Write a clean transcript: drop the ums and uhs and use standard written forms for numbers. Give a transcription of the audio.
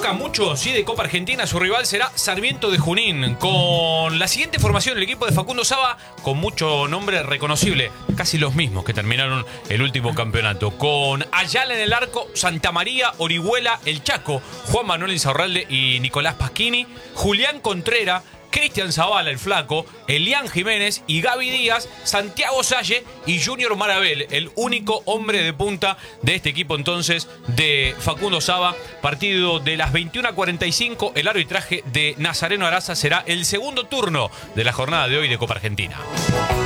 boca mucho, sí, de Copa Argentina. Su rival será Sarmiento de Junín. Con la siguiente formación, el equipo de Facundo Saba, con mucho nombre reconocible, casi los mismos que terminaron el último campeonato. Con Ayala en el arco, Santa María, Orihuela, El Chaco, Juan Manuel Insaurralde y Nicolás Pasquini, Julián Contreras, Cristian Zavala, el Flaco, Elian Jiménez y Gaby Díaz, Santiago Salle y Junior Marabel, el único hombre de punta de este equipo entonces de Facundo Saba. Partido de las 21:45, el arbitraje de Nazareno Araza será el segundo turno de la jornada de hoy de Copa Argentina.